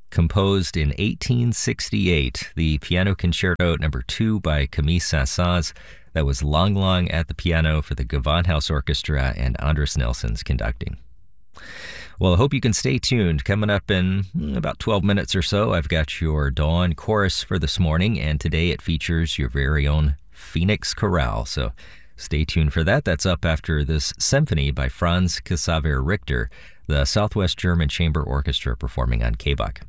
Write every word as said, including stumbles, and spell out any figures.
Composed in eighteen sixty-eight, the Piano Concerto Number two by Camille Saint-Saëns. That was Lang Lang at the piano for the Gewandhaus Orchestra, and Andris Nelson's conducting. Well, I hope you can stay tuned. Coming up in about twelve minutes or so, I've got your Dawn Chorus for this morning, and today it features your very own Phoenix Chorale. So stay tuned for that. That's up after this symphony by Franz Xaver Richter, the Southwest German Chamber Orchestra performing on K B U C.